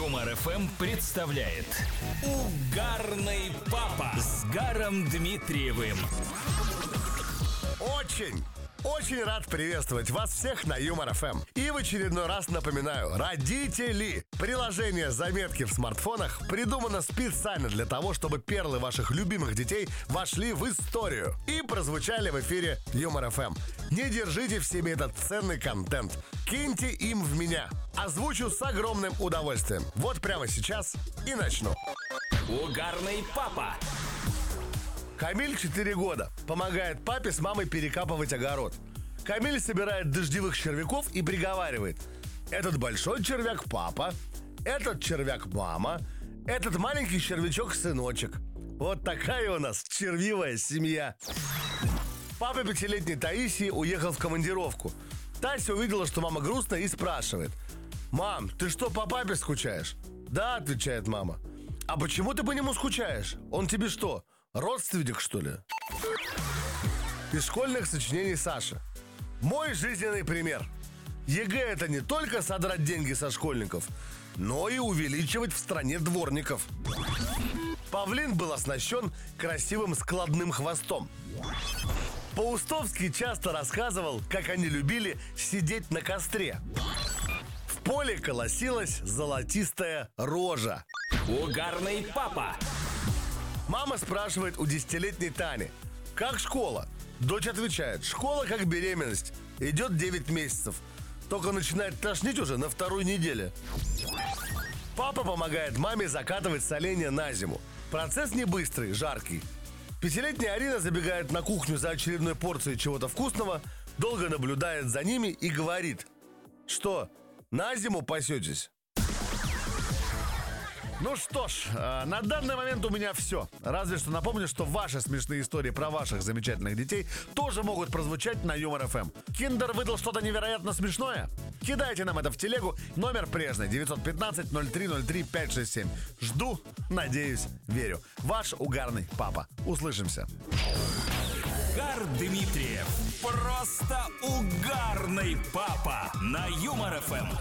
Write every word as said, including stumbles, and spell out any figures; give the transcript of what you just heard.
Юмор эф эм представляет Угарный папа с Гаром Дмитриевым. Очень, очень рад приветствовать вас всех на Юмор эф эм. И в очередной раз напоминаю, родители, приложение «Заметки» в смартфонах придумано специально для того, чтобы перлы ваших любимых детей вошли в историю и прозвучали в эфире Юмор эф эм. Не держите в себе этот ценный контент. Киньте им в меня. Озвучу с огромным удовольствием. Вот прямо сейчас и начну. Угарный папа. Камиль четыре года. Помогает папе с мамой перекапывать огород. Камиль собирает дождевых червяков и приговаривает: этот большой червяк папа, этот червяк мама, этот маленький червячок сыночек. Вот такая у нас червивая семья. Папа пятилетней Таисии уехал в командировку. Тася увидела, что мама грустная, и спрашивает: «Мам, ты что, по папе скучаешь?» «Да», — отвечает мама. «А почему ты по нему скучаешь? Он тебе что, родственник, что ли?» Из школьных сочинений Саши. Мой жизненный пример. ЕГЭ — это не только содрать деньги со школьников, но и увеличивать в стране дворников. Павлин был оснащен красивым складным хвостом. Паустовский часто рассказывал, как они любили сидеть на костре. В поле колосилась золотистая рожа. Угарный папа. Мама спрашивает у десятилетней Тани: «Как школа?» Дочь отвечает: «Школа как беременность. Идет девять месяцев. Только начинает тошнить уже на второй неделе». Папа помогает маме закатывать соленья на зиму. Процесс не быстрый, жаркий. Пятилетняя Арина забегает на кухню за очередной порцией чего-то вкусного, долго наблюдает за ними и говорит: «Что, на зиму пасетесь?» Ну что ж, э, на данный момент у меня все. Разве что напомню, что ваши смешные истории про ваших замечательных детей тоже могут прозвучать на Юмор эф эм. Киндер выдал что-то невероятно смешное? Кидайте нам это в телегу. Номер прежний: девятьсот пятнадцать ноль три ноль три пять шесть семь. Жду, надеюсь, верю. Ваш угарный папа. Услышимся. Гар Дмитриев. Просто угарный папа на Юмор эф эм.